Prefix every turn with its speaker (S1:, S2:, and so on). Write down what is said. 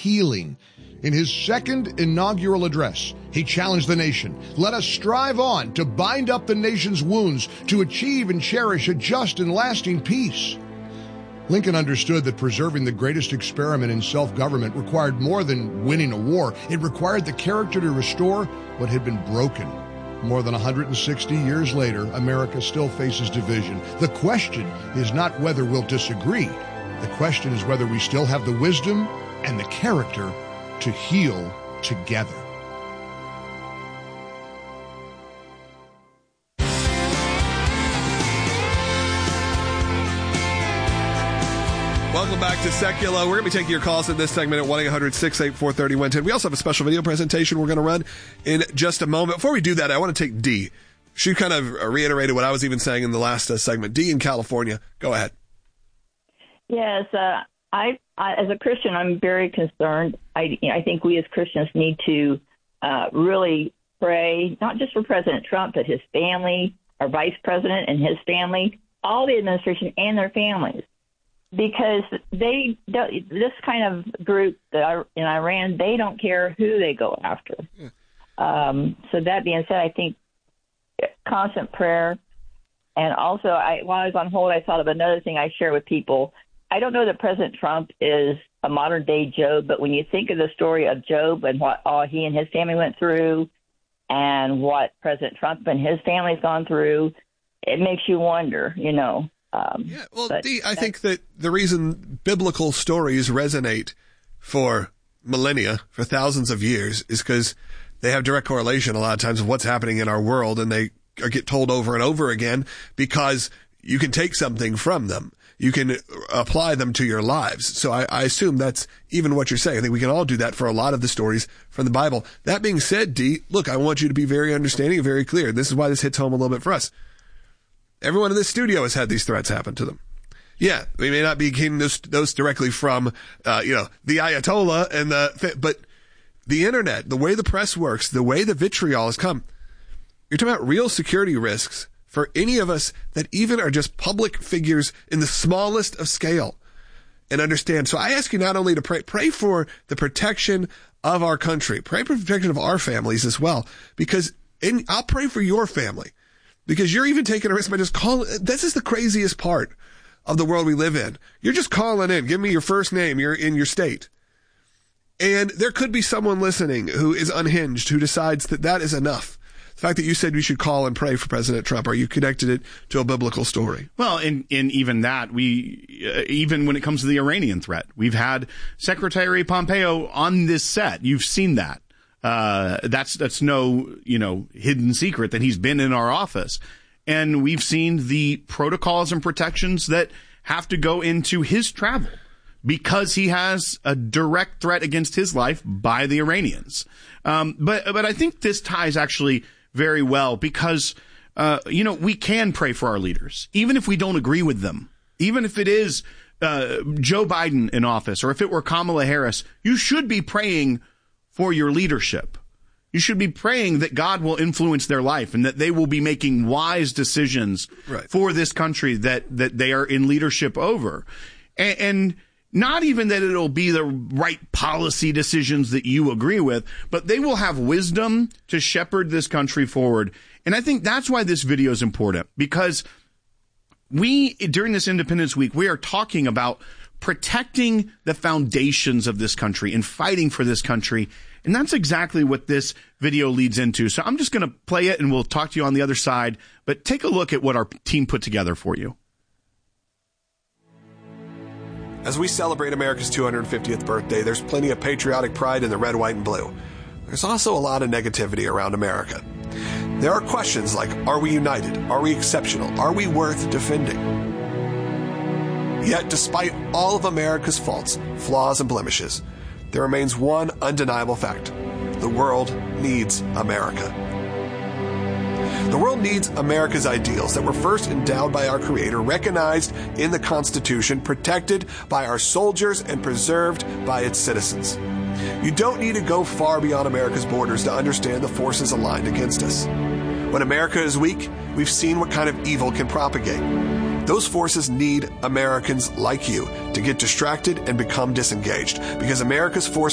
S1: healing. In his second inaugural address, he challenged the nation. Let us strive on to bind up the nation's wounds, to achieve and cherish a just and lasting peace. Lincoln understood that preserving the greatest experiment in self-government required more than winning a war. It required the character to restore what had been broken. More than 160 years later, America still faces division. The question is not whether we'll disagree. The question is whether we still have the wisdom and the character to heal together.
S2: Welcome back to Secular. We're going to be taking your calls in this segment at 1-800-684-3110. We also have a special video presentation we're going to run in just a moment. Before we do that, I want to take Dee. She kind of reiterated what I was even saying in the last segment. Dee in California. Go ahead.
S3: Yes, I as a Christian, I'm very concerned. I think we as Christians need to really pray, not just for President Trump, but his family, our vice president and his family, all the administration and their families. Because this kind of group in Iran, they don't care who they go after. Yeah. So that being said, I think constant prayer. And also, while I was on hold, I thought of another thing I share with people. I don't know that President Trump is a modern-day Job, but when you think of the story of Job and what all he and his family went through and what President Trump and his family's gone through, it makes you wonder, you know.
S2: Dee, I think that the reason biblical stories resonate for millennia, for thousands of years, is because they have direct correlation a lot of times with what's happening in our world, and they get told over and over again because you can take something from them. You can apply them to your lives. So I assume that's even what you're saying. I think we can all do that for a lot of the stories from the Bible. That being said, Dee, look, I want you to be very understanding and very clear. This is why this hits home a little bit for us. Everyone in this studio has had these threats happen to them. Yeah, we may not be getting those directly from, the Ayatollah but the internet, the way the press works, the way the vitriol has come. You're talking about real security risks for any of us that even are just public figures in the smallest of scale and understand. So I ask you not only to pray for the protection of our country, pray for the protection of our families as well, because I'll pray for your family. Because you're even taking a risk by just calling. This is the craziest part of the world we live in. You're just calling in. Give me your first name. You're in your state. And there could be someone listening who is unhinged, who decides that that is enough. The fact that you said we should call and pray for President Trump, are you connected it to a biblical story?
S4: Well, in even that, even when it comes to the Iranian threat, we've had Secretary Pompeo on this set. You've seen that. That's no, hidden secret that he's been in our office. And we've seen the protocols and protections that have to go into his travel because he has a direct threat against his life by the Iranians. But I think this ties actually very well because, we can pray for our leaders, even if we don't agree with them, even if it is, Joe Biden in office or if it were Kamala Harris, you should be praying for your leadership. You should be praying that God will influence their life and that they will be making wise decisions for this country that they are in leadership over. And not even that it'll be the right policy decisions that you agree with, but they will have wisdom to shepherd this country forward. And I think that's why this video is important, because during this Independence Week, we are talking about protecting the foundations of this country and fighting for this country. And that's exactly what this video leads into. So I'm just going to play it and we'll talk to you on the other side. But take a look at what our team put together for you.
S2: As we celebrate America's 250th birthday, there's plenty of patriotic pride in the red, white, and blue. There's also a lot of negativity around America. There are questions like, are we united? Are we exceptional? Are we worth defending? Yet, despite all of America's faults, flaws, and blemishes, there remains one undeniable fact. The world needs America. The world needs America's ideals that were first endowed by our Creator, recognized in the Constitution, protected by our soldiers, and preserved by its citizens. You don't need to go far beyond America's borders to understand the forces aligned against us. When America is weak, we've seen what kind of evil can propagate. Those forces need Americans like you to get distracted and become disengaged, because America's forces